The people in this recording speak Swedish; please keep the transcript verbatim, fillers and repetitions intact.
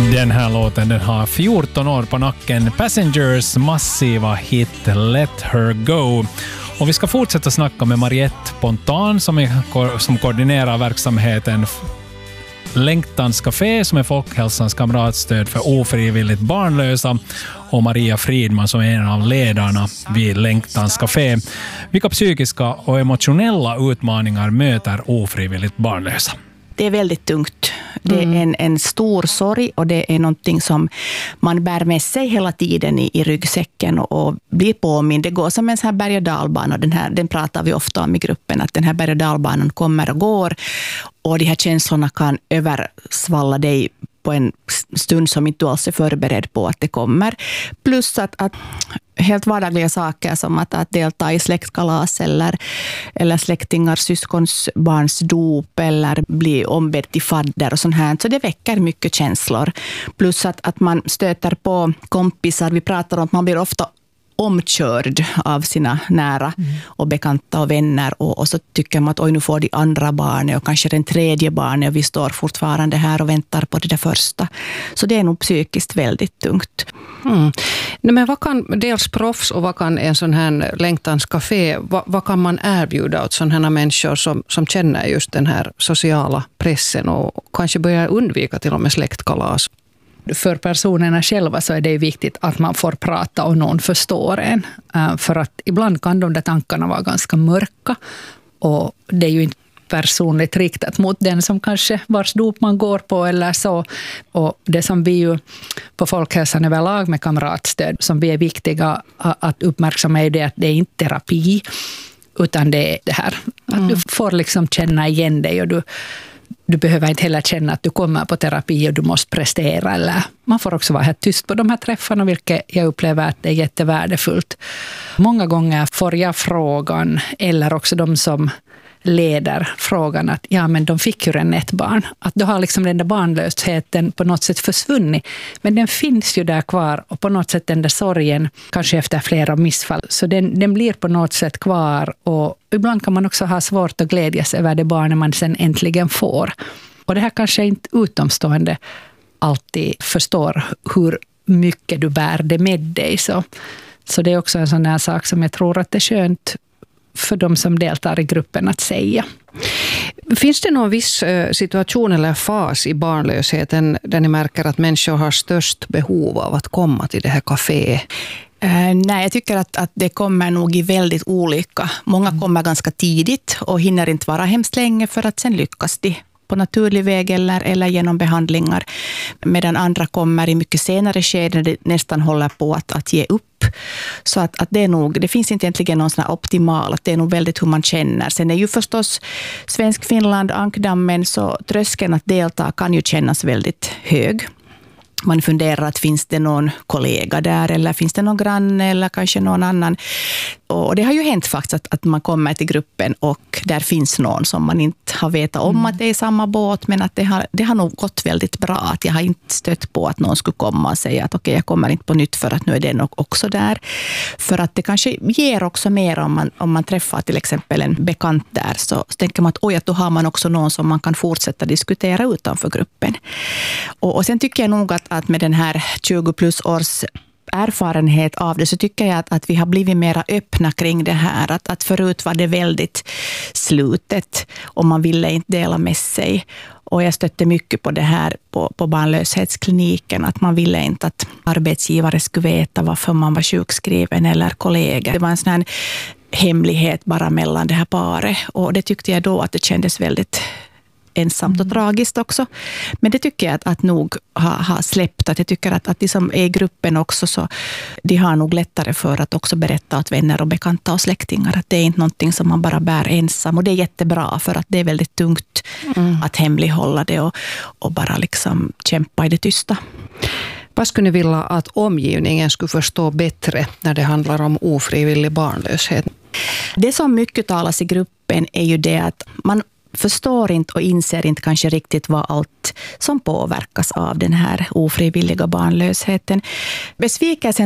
Den här låten den har fjorton år på nacken. Passengers massiva hit Let Her Go. Och vi ska fortsätta snacka med Mariette Pontan som, är, som koordinerar verksamheten Längtans Café som är Folkhälsans kamratstöd för ofrivilligt barnlösa och Maria Fridman som är en av ledarna vid Längtans Café. Vilka psykiska och emotionella utmaningar möter ofrivilligt barnlösa? Det är väldigt tungt. Det är en, en stor sorg och det är någonting som man bär med sig hela tiden i, i ryggsäcken och, och blir påmind. Det går som en sån här berg- och dalbana. Den, här, den pratar vi ofta om i gruppen, att den här berg- och dalbanan kommer och går och de här känslorna kan översvalla dig på en stund som inte du alls är förberedd på att det kommer. Plus att, att helt vardagliga saker som att, att delta i släktkalas eller, eller släktingars syskons barns dop eller bli ombedd till fadder och sånt här. Så det väcker mycket känslor. Plus att, att man stöter på kompisar. Vi pratar om att man blir ofta omkörd av sina nära mm. och bekanta och vänner och, och så tycker man att oj, nu får de andra barnet och kanske den tredje barnet och vi står fortfarande här och väntar på det där första. Så det är nog psykiskt väldigt tungt. Mm. Nej, men vad kan dels proffs och vad kan en sån här Längtans Café, vad, vad kan man erbjuda åt sådana här människor som, som känner just den här sociala pressen och kanske börjar undvika till och med släktkalas? För personerna själva så är det viktigt att man får prata och någon förstår en. För att ibland kan de där tankarna vara ganska mörka och det är ju inte personligt riktat mot den som kanske vars dop man går på eller så. Och det som vi ju på Folkhälsan överlag med kamratstöd som vi är viktiga att uppmärksamma är det att det är inte terapi utan det är det här. Att mm. du får liksom känna igen dig och du Du behöver inte heller känna att du kommer på terapi och du måste prestera. Eller man får också vara här tyst på de här träffarna, vilket jag upplever att det är jättevärdefullt. Många gånger får jag frågan, eller också de som leder frågan att ja, men de fick ju redan ett barn. Att då har liksom den där barnlösheten på något sätt försvunnit. Men den finns ju där kvar och på något sätt den där sorgen, kanske efter flera missfall. Så den, den blir på något sätt kvar och ibland kan man också ha svårt att glädjas över det barnet man sen äntligen får. Och det här kanske inte utomstående alltid förstår hur mycket du bär det med dig. Så, så det är också en sån här sak som jag tror att det är skönt för de som deltar i gruppen att säga. Finns det någon viss situation eller fas i barnlösheten där ni märker att människor har störst behov av att komma till det här kaféet? Uh, nej, jag tycker att, att det kommer nog i väldigt olika. Många mm. kommer ganska tidigt och hinner inte vara hemskt länge för att sen lyckas de på naturlig väg eller, eller genom behandlingar. Medan andra kommer i mycket senare skede, det nästan håller på att, att ge upp. Så att, att det är nog, det finns inte egentligen någon sån här optimal, att det är nog väldigt hur man känner. Sen är ju förstås Svensk Finland, ankdammen, så tröskeln att delta kan ju kännas väldigt hög. Man funderar att finns det någon kollega där eller finns det någon granne eller kanske någon annan. Och det har ju hänt faktiskt att, att man kommer till gruppen och där finns någon som man inte har vetat om mm. att det är samma båt, men att det har, det har nog gått väldigt bra. Att jag har inte stött på att någon skulle komma och säga att okej, okay, jag kommer inte på nytt för att nu är den också där. För att det kanske ger också mer om man, om man träffar till exempel en bekant där, så, så tänker man att oj, att då har man också någon som man kan fortsätta diskutera utanför gruppen. Och, och sen tycker jag nog att, att med den här tjugo plus års erfarenhet av det så tycker jag att, att vi har blivit mera öppna kring det här. Att, att förut var det väldigt slutet och man ville inte dela med sig. Och jag stötte mycket på det här på, på barnlöshetskliniken. Att man ville inte att arbetsgivare skulle veta varför man var sjukskriven eller kollega. Det var en sån här hemlighet bara mellan det här paret. Och det tyckte jag då att det kändes väldigt ensamt och mm. tragiskt också. Men det tycker jag att, att nog har ha släppt. Att jag tycker att, att de som är i gruppen också, så de har nog lättare för att också berätta åt vänner och bekanta och släktingar att det är inte någonting som man bara bär ensam. Och det är jättebra för att det är väldigt tungt mm. att hemlighålla det och, och bara liksom kämpa i det tysta. Vad skulle ni vilja att omgivningen skulle förstå bättre när det handlar om ofrivillig barnlöshet? Det som mycket talas i gruppen är ju det att man förstår inte och inser inte kanske riktigt vad allt som påverkas av den här ofrivilliga barnlösheten. Besvikelsen